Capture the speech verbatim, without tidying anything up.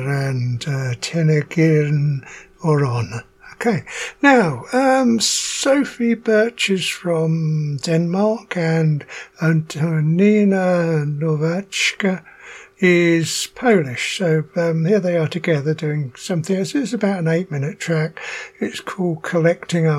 and uh, Tenegin Oron. Okay, now um, Sophie Birch is from Denmark, and Antonina Nowacka is Polish. So um, here they are together doing something. It's about an eight-minute track. It's called Collecting Art.